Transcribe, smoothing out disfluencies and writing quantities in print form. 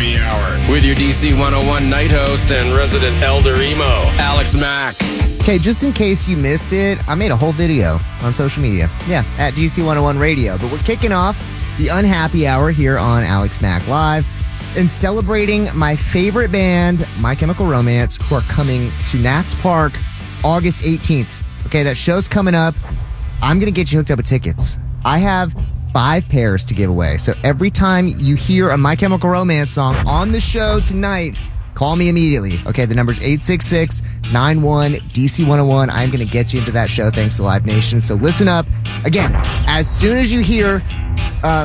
Unhappy Hour with your DC 101 night host and resident elder emo, Alex Mack. Okay, just in case you missed it, I made a whole video on social media. Yeah, at DC 101 Radio. But we're kicking off the Unhappy Hour here on Alex Mack Live and celebrating my favorite band, My Chemical Romance, who are coming to Nats Park August 18th. Okay, that show's coming up. I'm going to get you hooked up with tickets. I have 5 pairs to give away. So every time you hear a My Chemical Romance song on the show tonight, call me immediately. Okay, the number's 866-91-DC101. I'm going to get you into that show thanks to Live Nation. So listen up. Again, as soon as you hear